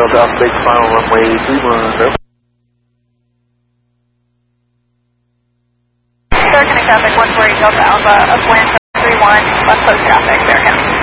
Delta Alpha Base final runway 31. Star connect traffic 148 Delta Alpha, Atlanta 31, left coast traffic, there now.